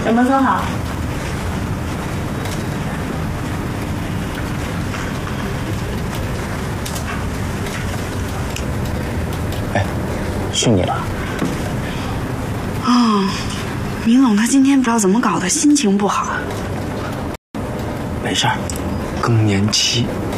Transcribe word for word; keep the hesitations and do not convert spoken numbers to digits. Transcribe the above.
有没有做好？ 哎，是你了。 哦，明总他今天不知道怎么搞的，心情不好。 没事儿，更年期。